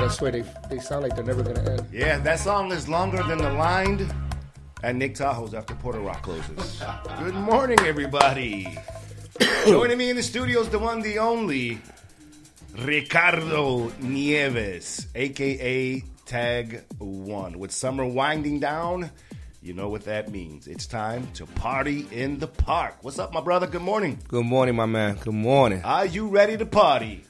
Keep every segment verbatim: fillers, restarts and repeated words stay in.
swear they they sound like they're never gonna end. Yeah, that song is longer than the line at Nick Tahoe's after Porter Rock closes. Good morning, everybody. Joining me in the studio is the one, the only, Ricardo Nieves, a k a. Tag One. With summer winding down, you know what that means. It's time to party in the park. What's up, my brother? Good morning. Good morning, my man. Good morning. Are you ready to party?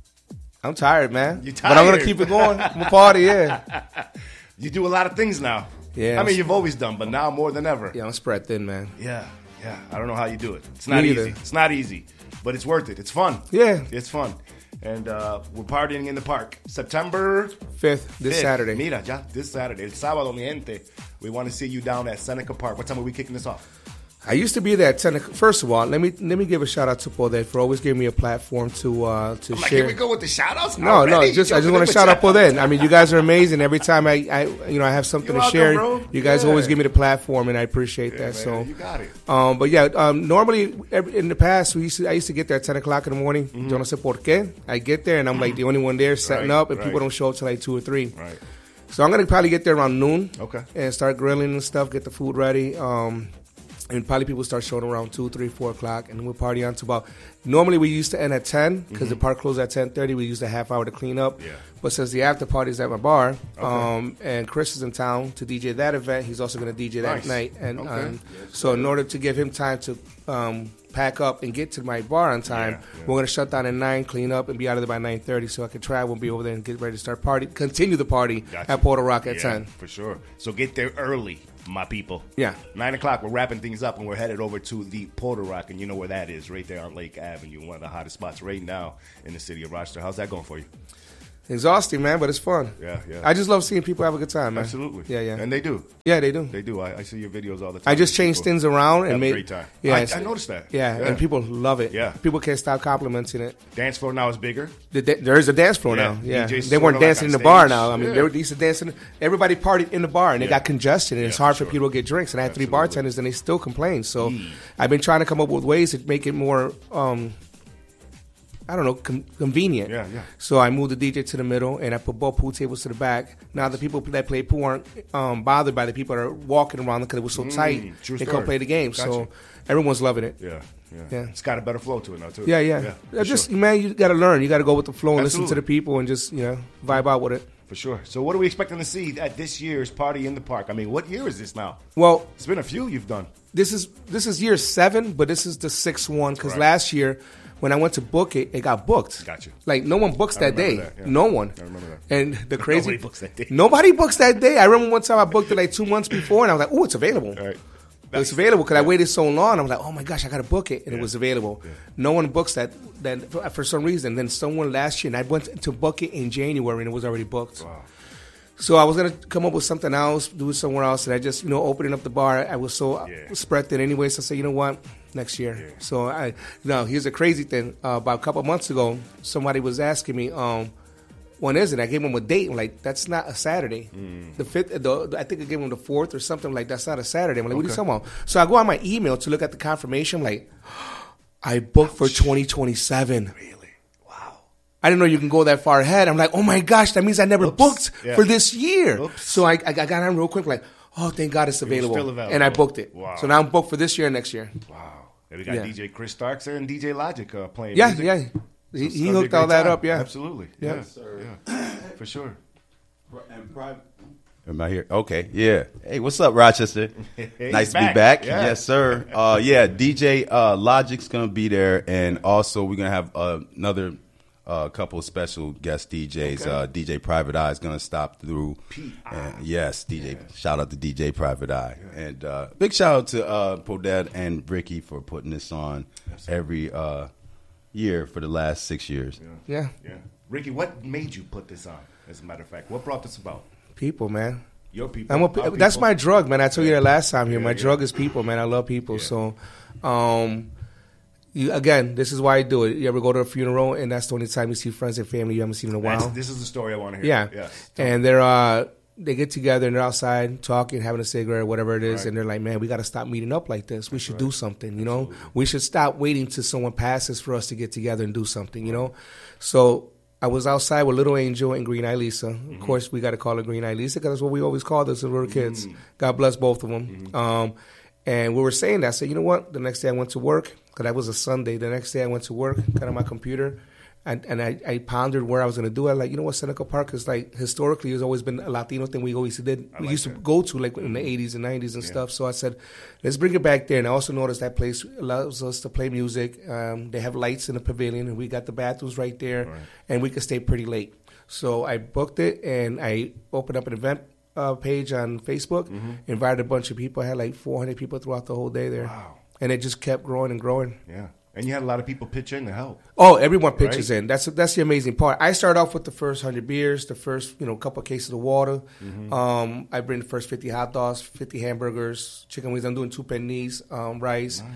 I'm tired, man. You're tired? But I'm going to keep it going. I'm going to party, yeah. You do a lot of things now. Yeah. I mean, you've always done, but now more than ever. Yeah, I'm spread thin, man. Yeah, yeah. I don't know how you do it. It's not Me easy. either. It's not easy, but it's worth it. It's fun. Yeah. It's fun. And uh, we're partying in the park. September fifth, this fifth. Saturday. Mira, ya, this Saturday. El sábado, mi gente. We want to see you down at Seneca Park. What time are we kicking this off? I used to be there at ten. First of all, let me let me give a shout out to Poder for always giving me a platform to uh, to I'm like, share. here we go with the shout outs? No, already? no, just I just want to shout out Poder. I mean, you guys are amazing. Every time I, I you know I have something You're to share, welcome, you guys yeah. always give me the platform, and I appreciate Yeah, that. man, so you got it. Um, but yeah, um, normally every, in the past we used to, I used to get there at ten o'clock in the morning. Mm-hmm. Yo no sé por qué. I get there and I'm like the only one there setting Right, up, and right. people don't show up till like two or three. Right. So I'm gonna probably get there around noon. Okay. And start grilling and stuff, get the food ready. Um, and probably people start showing around two, three, four o'clock, and then we'll party on to about. Normally we used to end at ten because Mm-hmm. the park closed at ten thirty. We used a half hour to clean up. Yeah. But since the after party's at my bar, um, and Chris is in town to D J that event, he's also going to D J that Nice. night. And Okay. um, so in order to give him time to um, pack up and get to my bar on time, Yeah, yeah. we're going to shut down at nine, clean up, and be out of there by nine thirty, so I can travel and be over there and get ready to start party, continue the party Gotcha. at Porter Rock at Yeah, ten. for sure. So get there early, my people. Yeah. Nine o'clock, we're wrapping things up, and we're headed over to the Porter Rock, and you know where that is, right there on Lake Avenue, one of the hottest spots right now in the city of Rochester. How's that going for you? Exhausting, man, but it's fun. Yeah, yeah. I just love seeing people have a good time, man. Absolutely. Yeah, yeah. And they do. Yeah, they do. They do. I, I see your videos all the time. I just changed People things around have and a made great time. Yeah, I, it's- I noticed that. Yeah, and people love it. Yeah. People can't stop complimenting it. Dance floor now is bigger. The, da- there is a dance floor Yeah, now. Yeah, D Js they weren't sorta like dancing on in the bar stage. now. I mean, Yeah. they, were, they used to dance. In, everybody partied in the bar, and Yeah. it got congested, and it's Yeah, hard for for sure. people to get drinks. And I had three Absolutely. bartenders, and they still complain. So, Mm. I've been trying to come up with ways to make it more. Um, I don't know, com- convenient. Yeah, yeah. So I moved the D J to the middle, and I put both pool tables to the back. Now the people that play pool aren't um, bothered by the people that are walking around because it was so tight. true They story. come play the game. Gotcha. So everyone's loving it. Yeah, yeah. Yeah. It's got a better flow to it now, too. Yeah, yeah. for Yeah, just sure. man, you got to learn. You got to go with the flow and listen to Absolutely. the people and just you know vibe out with it. For sure. So what are we expecting to see at this year's Party in the Park? I mean, what year is this now? Well, It's been a few you've done. this is this is year seven, but this is the sixth one because Right. last year when I went to book it, it got booked. Got you. Like no one books I that day. remember that, yeah. No one. I remember that. And the crazy Nobody books that day. Nobody books that day. I remember one time I booked it like two months before, and I was like, "Oh, it's available." All right. It's available because I waited so long. I was like, "Oh my gosh, I got to book it," and Yeah. it was available. Yeah. No one books that that for, for some reason. Then someone last year, and I went to book it in January, and it was already booked. Wow. So I was gonna come up with something else, do it somewhere else, and I just, you know, opening up the bar, I was so Yeah. spread thin anyway. So I said, you know what, next year. Yeah. So I now here's a crazy thing. Uh, about a couple of months ago, somebody was asking me, um, when is it? I gave them a date. I'm like, that's not a Saturday. Mm. The fifth, the, the- I think I gave them the fourth or something like that's not a Saturday. I'm like, what are you Okay. talking about? So I go on my email to look at the confirmation. I'm like, I booked for twenty twenty-seven. Really? Wow. I didn't know you can go that far ahead. I'm like, oh my gosh, that means I never Oops. booked Yeah. for this year. Oops. So I, I got on real quick, like, oh, thank God it's available. still available. And I booked it. Wow. So now I'm booked for this year and next year. Wow. And we got Yeah. D J Chris Starks there and D J Logic uh, playing Yeah, music. yeah. So He, it's he gonna be a hooked all great that time. up, yeah. Absolutely. Yeah. Yeah. yeah. For sure. And private. Am I here? Okay, yeah. Hey, what's up, Rochester? Hey, nice he's to back. be back. Yeah. Yes, sir. Uh, yeah, D J uh, Logic's gonna be there, and also we're gonna have uh, another uh, couple of special guest D Js. Okay. Uh, D J Private Eye is gonna stop through. P I. And yes, D J. Shout out to D J Private Eye, and uh, big shout out to uh, Podad and Ricky for putting this on every uh, year for the last six years. Yeah. Yeah. Ricky, what made you put this on, as a matter of fact? What brought this about? People, man. Your people. I'm a, our that's people? my drug, man. I told you that last time here. Yeah, my yeah. drug is people, man. I love people. Yeah. So, um, you, again, this is why I do it. You ever go to a funeral, and that's the only time you see friends and family you haven't seen in a while. That's, this is the story I want to hear. Yeah. Yes. And they're uh they get together and they're outside talking, having a cigarette, whatever it is, Right. and they're like, man, we got to stop meeting up like this. We should do something, you know? We should stop waiting till someone passes for us to get together and do something, you know? So I was outside with Little Angel and Green Eye Lisa. Mm-hmm. Of course, we got to call her Green Eye Lisa because that's what we always called us when we were kids. Mm-hmm. God bless both of them. Mm-hmm. Um, and we were saying that. I said, you know what? The next day I went to work, because that was a Sunday. The next day I went to work, got on my computer, and, and I, I pondered where I was going to do it. Like, you know what? Seneca Park is like, historically, it's always been a Latino thing we always did. I we like used that. to go to, like, in the eighties and nineties and yeah. stuff. So I said, let's bring it back there. And I also noticed that place allows us to play music. Um, they have lights in the pavilion, and we got the bathrooms right there, right. and we could stay pretty late. So I booked it, and I opened up an event uh, page on Facebook, mm-hmm. invited a bunch of people. I had like four hundred people throughout the whole day there. Wow. And it just kept growing and growing. Yeah. And you had a lot of people pitch in to help. Oh, everyone pitches right? in. That's that's the amazing part. I start off with the first hundred beers, the first you know couple of cases of water. Mm-hmm. Um, I bring the first fifty hot dogs, fifty hamburgers, chicken wings. I'm doing two pennies, um, rice. Nice.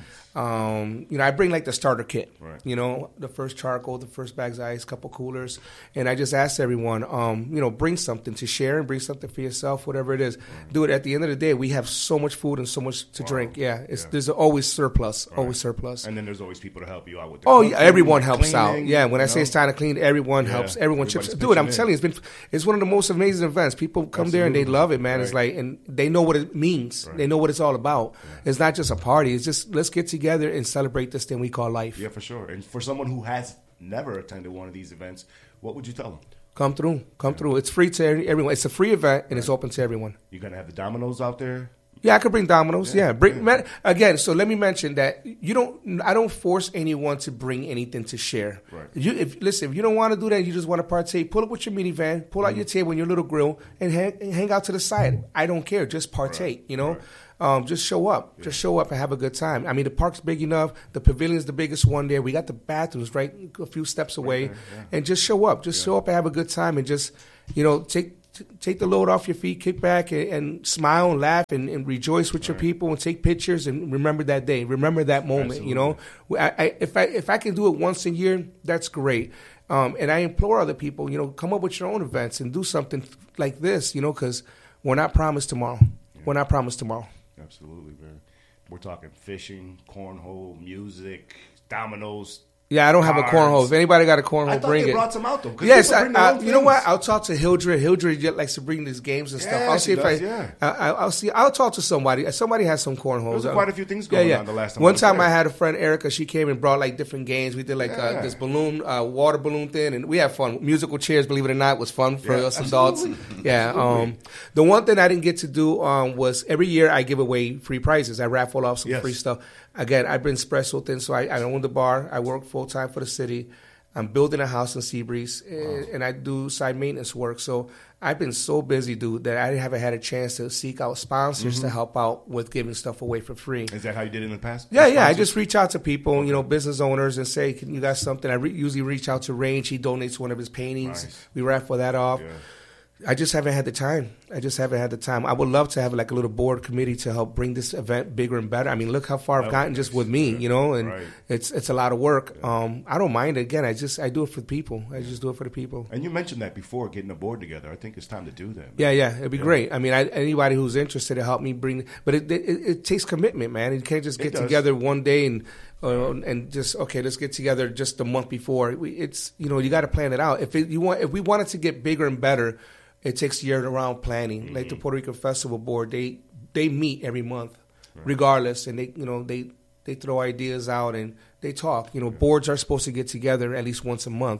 Um, you know, I bring like the starter kit. Right. You know, the first charcoal, the first bags of ice, couple coolers, and I just ask everyone, um, you know, bring something to share and bring something for yourself, whatever it is. Right. Do it. At the end of the day, we have so much food and so much to wow. drink. Yeah, it's yeah. there's always surplus, right. always surplus. And then there's always people to help you out with. Oh, yeah, everyone helps cleaning, out. Yeah, when I know? say it's time to clean, everyone yeah. helps. Everyone Everybody's chips. Dude, I'm in. telling you, it's been it's one of the most amazing events. People come Absolutely. there and they love it, man. Right. It's like, and they know what it means. Right. They know what it's all about. Yeah. It's not just a party. It's just let's get together and celebrate this thing we call life. Yeah, for sure. And for someone who has never attended one of these events, what would you tell them? Come through, come yeah. through. It's free to everyone. It's a free event and right. it's open to everyone. You're gonna have the dominoes out there. Yeah, I could bring dominoes. Yeah, yeah. bring yeah. man, again. So let me mention that you don't. I don't force anyone to bring anything to share. Right. You, if listen, if you don't want to do that, you just want to partake. Pull up with your minivan, pull mm-hmm. out your table and your little grill, and hang, and hang out to the side. I don't care. Just partake. Right. You know, right. um, just show up. Yeah. Just show up and have a good time. I mean, the park's big enough. The pavilion's the biggest one there. We got the bathrooms right a few steps away, right yeah. and just show up. Just yeah. show up and have a good time, and just you know take. Take the load off your feet, kick back, and, and smile and laugh and, and rejoice with your right. people and take pictures and remember that day, remember that moment. Absolutely. You know, I, I, if I if I can do it once a year, that's great. Um, and I implore other people, you know, come up with your own events and do something like this, you know, because we're not promised tomorrow. Yeah. We're not promised tomorrow. Absolutely, man. We're talking fishing, cornhole, music, dominoes. Yeah, I don't have a cornhole. If anybody got a cornhole, I thought bring they it. brought some out though. Yes, I, I, you know what? I'll talk to Hildred. Hildred likes to bring these games and yeah, stuff. I'll see if does, I, yeah. I, I'll see. I'll talk to somebody. Somebody has some cornholes. There was quite a few things going yeah, yeah. on the last time. One I time there. I had a friend Erica. She came and brought like different games. We did like yeah. uh, this balloon, uh, water balloon thing, and we had fun. Musical chairs, believe it or not, was fun for yeah, us adults. Yeah. Um, the one thing I didn't get to do um, was every year I give away free prizes. I raffle off some yes. free stuff. Again, I bring espresso things, so I, I own the bar. I work full time for the city. I'm building a house in Seabreeze, wow. and I do side maintenance work. So I've been so busy, dude, that I haven't had a chance to seek out sponsors mm-hmm. to help out with giving stuff away for free. Is that how you did it in the past? Yeah, yeah. I just reach out to people, you know, business owners, and say, "Can you got something?" I re- usually reach out to Range. He donates one of his paintings. Nice. We raffle that off. Yeah. I just haven't had the time. I just haven't had the time. I would love to have like a little board committee to help bring this event bigger and better. I mean, look how far I've gotten just with me, you know, and right. it's it's a lot of work. Yeah. Um, I don't mind it. Again, I just I do it for the people. I just do it for the people. And you mentioned that before, getting a board together. I think it's time to do that. Man. Yeah, yeah, it'd be yeah. great. I mean, I, anybody who's interested to help me bring, but it it, it takes commitment, man. You can't just get together one day and. Uh, and just okay, let's get together just a month before. We, it's you know you got to plan it out. If it, you want, if we want it to get bigger and better, it takes year-round planning. Mm-hmm. Like the Puerto Rican Festival Board, they they meet every month, right. regardless, and they you know they they throw ideas out and they talk. You know, yeah. boards are supposed to get together at least once a month,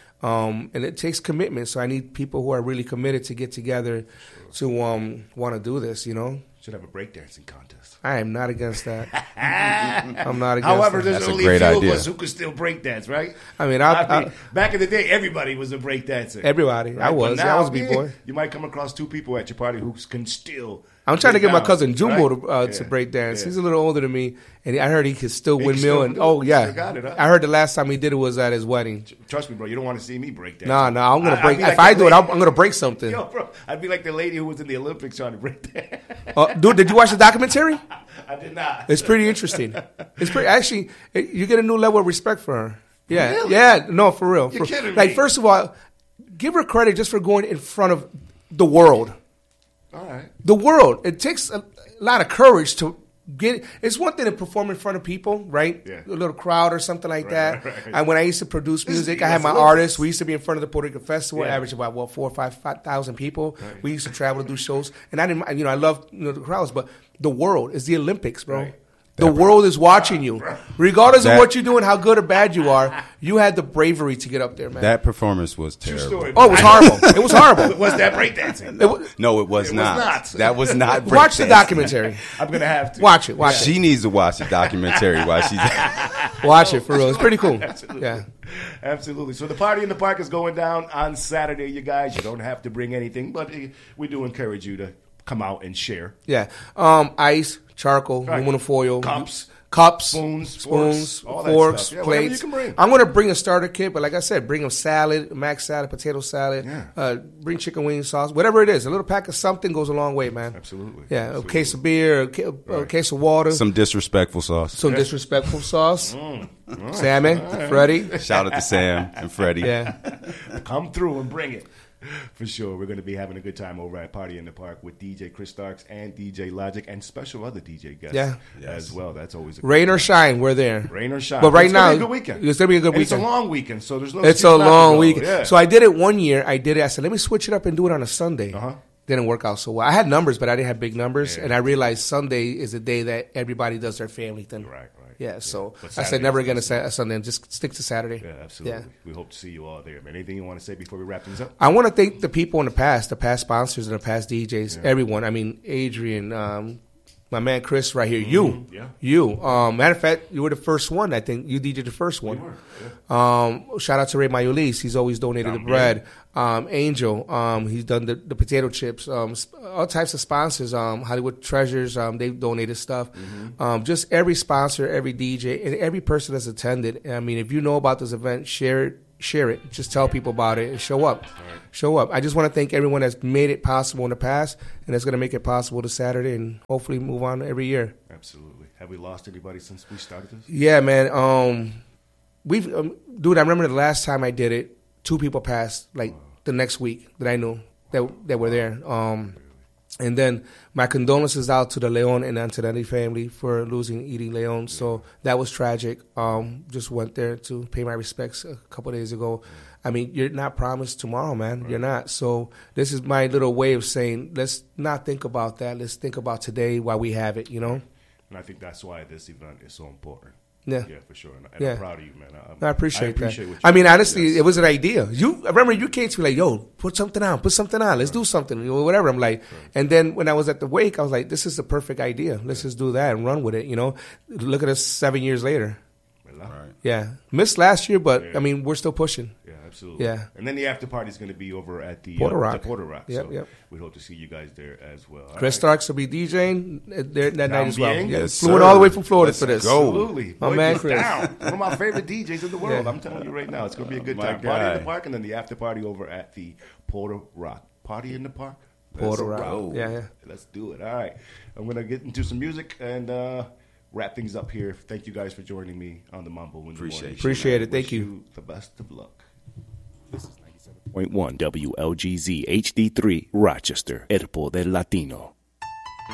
um, and it takes commitment. So I need people who are really committed to get together sure. to um, want to do this. You know. Should have a breakdancing contest. I am not against that. I'm not against However, that. there's That's only a great few idea. of us who could still breakdance, right? I mean, I, I mean I, back in the day, everybody was a breakdancer. Everybody. Right? I was. Now, I was a B-boy. You might come across two people at your party who can still... I'm trying to get down, my cousin Jumbo right? to, uh, yeah. to break dance. Yeah. He's a little older than me, and I heard he could still He windmill. still And do it. oh yeah, Still got it, huh? I heard the last time he did it was at his wedding. Trust me, bro. You don't want to see me break dance. No, no, I'm gonna I, break. Like if I do lady. it, I'm, I'm gonna break something. Yo, bro, I'd be like the lady who was in the Olympics trying to break dance. Uh, dude, did you watch the documentary? I did not. It's pretty interesting. It's pretty actually. It, you get a new level of respect for her. Yeah, Really? yeah. No, for real. You're For- kidding like me. first of all, give her credit just for going in front of the world. All right. The world. It takes a lot of courage to get. It's one thing to perform in front of people, right? Yeah. A little crowd or something like Right, that. right, right. And when I used to produce music, I had my Olympics. artists. We used to be in front of the Puerto Rican Festival, Yeah. average about what four or five, five thousand people. Right. We used to travel to do shows, and I didn't. You know, I love you know the crowds, but the world is the Olympics, bro. Right. The world is watching you, regardless That- of what you're doing, how good or bad you are. You had the bravery to get up there, man. That performance was True terrible. story. oh, it was horrible. It was horrible. Was that breakdancing? It was, No, it was It was not. not. That was not. watch the breakdancing. documentary. I'm gonna have to Watch it. Watch it. She needs to watch the documentary while she's. Watch it for real. It's pretty cool. Absolutely. Yeah. Absolutely. So the party in the park is going down on Saturday, you guys. You don't have to bring anything, but uh, we do encourage you to come out and share. Yeah. Um, ice, charcoal, Right. aluminum foil, Cups. cups, Spoons, spoons, forks, all that forks, stuff. Yeah, whatever plates. you can bring. I'm gonna bring a starter kit, but like I said, bring a salad, mac salad, potato salad. Yeah. Uh, bring chicken wing sauce, whatever it is. A little pack of something goes a long way, man. Absolutely. Yeah. Absolutely. A case of beer, a, ca- a Right. case of water, some, Some disrespectful sauce. disrespectful sauce, Mm. salmon, Freddie. Shout out to Sam and Freddie. Yeah. Come through and bring it. For sure. We're going to be having a good time over at Party in the Park with D J Chris Starks and D J Logic and special other D J guests Yeah. as well. That's always a good Rain or time. shine, we're there. Rain or shine. But right it's now, gonna be a good weekend. it's gonna be a good And It's a weekend. long weekend, so there's no It's excuse a not to long go. week. Yeah. So I did it one year. I did it. I said, let me switch it up and do it on a Sunday. Uh-huh. Didn't work out so well. I had numbers, but I didn't have big numbers. Yeah. And I realized Sunday is the day that everybody does their family thing. Right, right. Yeah, so But I Saturday said never is again a, the Sa- a Sunday and just stick to Saturday. Yeah, absolutely. Yeah. We hope to see you all there, man. Anything you want to say before we wrap things up? I want to thank the people in the past, the past sponsors and the past D Js, everyone. I mean, Adrian, um, my man Chris right here, you, Yeah. you. Um, matter of fact, you were the first one. I think you D J'd the first one. were, Um, shout out to Ray Mayolis. He's always donated the También. bread. Um, Angel, um, he's done the, the potato chips. Um, sp- all types of sponsors. Um, Hollywood Treasures, um, they've donated stuff. Mm-hmm. Um, just every sponsor, every D J, and every person that's attended. I mean, if you know about this event, share it. Share it. Just tell people about it and show up. Show up. I just want to thank everyone that's made it possible in the past and that's going to make it possible this Saturday and hopefully move on every year. Absolutely. Have we lost anybody since we started this? Yeah, man. Um, we've, um, dude. I remember the last time I did it, two people passed like the next week that I knew that that were there. Um, and then my condolences out to the Leon and Antonelli family for losing Edie Leon. So that was tragic. Um, just went there to pay my respects a couple of days ago. I mean, you're not promised tomorrow, man. You're not. So this is my little way of saying, let's not think about that. Let's think about today while we have it, you know? And I think that's why this event is so important. Yeah. Yeah, for sure. And, and Yeah. I'm proud of you, man. I'm- I appreciate, I appreciate that. what you I mean, do. honestly, Yes. it was an idea. You I remember you came to me like, "Yo, put something on, put something on. Let's do something, or whatever." I'm like, and then when I was at the wake, I was like, "This is the perfect idea. Let's just do that and run with it." You know, look at us seven years later. Well, Right. Yeah, missed last year, but Yeah. I mean, we're still pushing. Yeah, absolutely. Yeah. And then the after party is going to be over at the Porter uh, Rock. The Porter Rock. Yep, so yep. we hope to see you guys there as well. All Chris right. Starks will be DJing there that night as well. También. Yeah, Yes, flew in sir. all the way from Florida Let's for this. go. Absolutely. My Boy, man get Chris. down. One of my favorite D Js in the world. Yeah. I'm telling you right now. It's going to be a good My time. Party in guy. the park and then the after party over at the Porter Rock. Party in the park? Porter Let's Rock. go. Yeah, yeah. Let's do it. All right. I'm going to get into some music and uh, wrap things up here. Thank you guys for joining me on the Mambo in the Appreciate Morning. you. Appreciate it. Thank Wish you. The best of luck. This is ninety-seven point one W L G Z H D three Rochester, El Poder Latino.